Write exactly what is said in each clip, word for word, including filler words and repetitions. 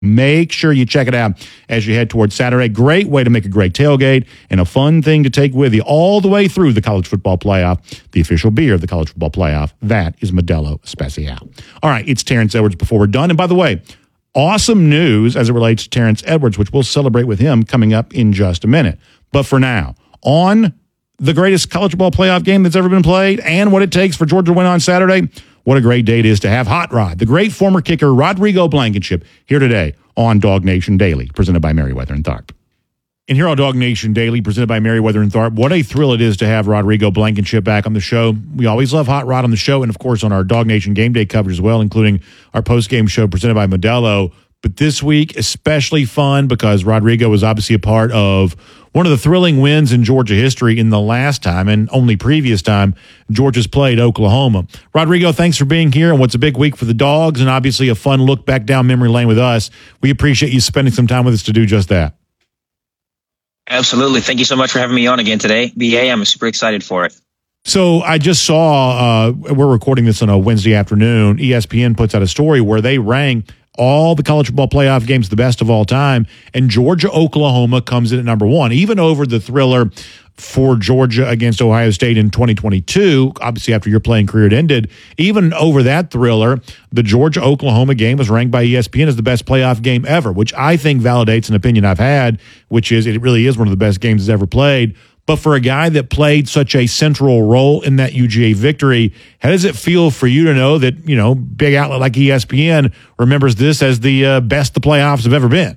Make sure you check it out as you head towards Saturday. Great way to make a great tailgate and a fun thing to take with you all the way through the college football playoff, the official beer of the college football playoff. That is Modelo Especial. All right, it's Terrence Edwards before we're done. And by the way, awesome news as it relates to Terrence Edwards, which we'll celebrate with him coming up in just a minute. But for now, on the greatest college football playoff game that's ever been played and what it takes for Georgia to win on Saturday, what a great day it is to have Hot Rod, the great former kicker Rodrigo Blankenship, here today on Dog Nation Daily, presented by Merriweather and Tharp. And here on Dog Nation Daily, presented by Merriweather and Tharp, what a thrill it is to have Rodrigo Blankenship back on the show. We always love Hot Rod on the show and, of course, on our Dog Nation Game Day coverage as well, including our post-game show presented by Modelo. But this week, especially fun because Rodrigo was obviously a part of one of the thrilling wins in Georgia history in the last time and only previous time Georgia's played Oklahoma. Rodrigo, thanks for being here and what's a big week for the Dogs and obviously a fun look back down memory lane with us. We appreciate you spending some time with us to do just that. Absolutely. Thank you so much for having me on again today. B A, I'm super excited for it. So I just saw, uh, we're recording this on a Wednesday afternoon, E S P N puts out a story where they rank all the college football playoff games the best of all time, and Georgia-Oklahoma comes in at number one, even over the thriller for Georgia against Ohio State in twenty twenty-two, obviously after your playing career had ended. Even over that thriller, the Georgia-Oklahoma game was ranked by E S P N as the best playoff game ever, which I think validates an opinion I've had, which is it really is one of the best games that's ever played. But for a guy that played such a central role in that U G A victory, how does it feel for you to know that, you know, big outlet like E S P N remembers this as the uh, best the playoffs have ever been?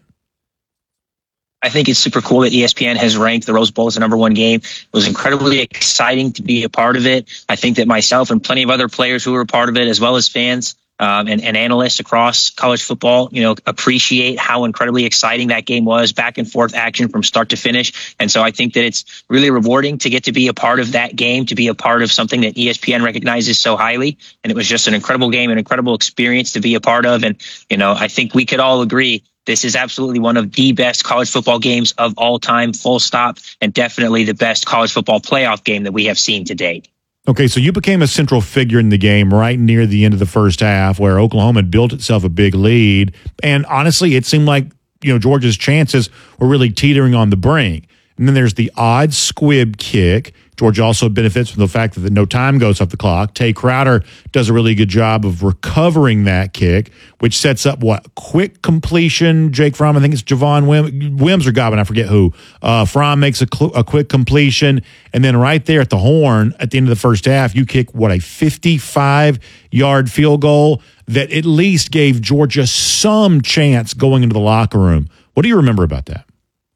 I think it's super cool that E S P N has ranked the Rose Bowl as the number one game. It was incredibly exciting to be a part of it. I think that myself and plenty of other players who were a part of it, as well as fans, Um, and, and analysts across college football, you know, appreciate how incredibly exciting that game was, back and forth action from start to finish. And so I think that it's really rewarding to get to be a part of that game, to be a part of something that E S P N recognizes so highly. And it was just an incredible game, an incredible experience to be a part of. And, you know, I think we could all agree this is absolutely one of the best college football games of all time, full stop, and definitely the best college football playoff game that we have seen to date. Okay, so you became a central figure in the game right near the end of the first half where Oklahoma had built itself a big lead. And honestly, it seemed like, you know, Georgia's chances were really teetering on the brink. And then there's the odd squib kick. Georgia also benefits from the fact that no time goes off the clock. Tay Crowder does a really good job of recovering that kick, which sets up what? Quick completion. Jake Fromm, I think it's Javon Wim, Wims or Gobbin, I forget who. Uh, Fromm makes a, cl- a quick completion. And then right there at the horn, at the end of the first half, you kick, what, a fifty-five-yard field goal that at least gave Georgia some chance going into the locker room. What do you remember about that?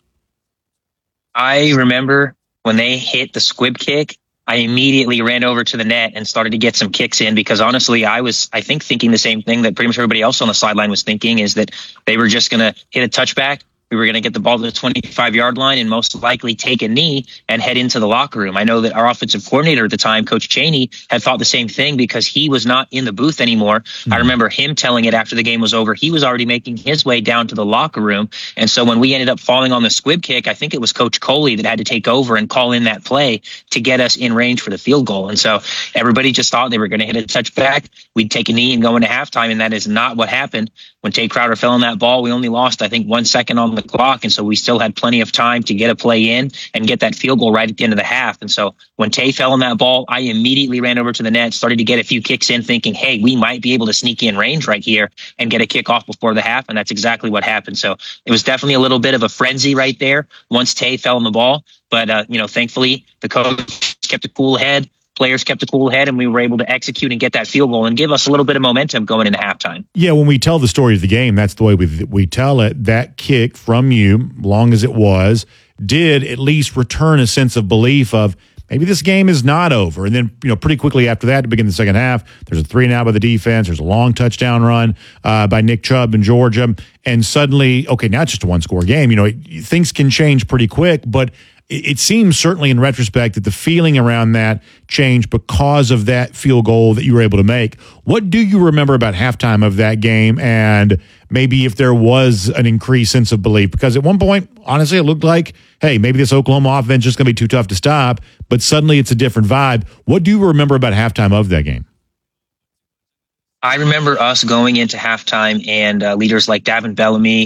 I remember when they hit the squib kick, I immediately ran over to the net and started to get some kicks in because honestly, I was, I think, thinking the same thing that pretty much everybody else on the sideline was thinking, is that they were just going to hit a touchback. We were going to get the ball to the twenty-five-yard line and most likely take a knee and head into the locker room. I know that our offensive coordinator at the time, Coach Chaney, had thought the same thing because he was not in the booth anymore. Mm-hmm. I remember him telling it after the game was over. He was already making his way down to the locker room. And so when we ended up falling on the squib kick, I think it was Coach Coley that had to take over and call in that play to get us in range for the field goal. And so everybody just thought they were going to hit a touchback. We'd take a knee and go into halftime, and that is not what happened. When Tay Crowder fell on that ball, we only lost, I think, one second on the clock. And so we still had plenty of time to get a play in and get that field goal right at the end of the half. And so when Tay fell on that ball, I immediately ran over to the net, started to get a few kicks in thinking, hey, we might be able to sneak in range right here and get a kick off before the half. And that's exactly what happened. So it was definitely a little bit of a frenzy right there once Tay fell on the ball. But, uh, you know, thankfully the coach kept a cool head. Players kept a cool head, and we were able to execute and get that field goal and give us a little bit of momentum going into halftime. Yeah, when we tell the story of the game, that's the way we we tell it. That kick from you, long as it was, did at least return a sense of belief of maybe this game is not over. And then, you know, pretty quickly after that, to begin the second half, there's a three and out by the defense. There's a long touchdown run uh, by Nick Chubb in Georgia. And suddenly, okay, now it's just a one-score game. You know, it, things can change pretty quick, but it seems certainly in retrospect that the feeling around that changed because of that field goal that you were able to make. What do you remember about halftime of that game, and maybe if there was an increased sense of belief? Because at one point, honestly, it looked like, hey, maybe this Oklahoma offense is just going to be too tough to stop, but suddenly it's a different vibe. What do you remember about halftime of that game? I remember us going into halftime and uh, leaders like Davin Bellamy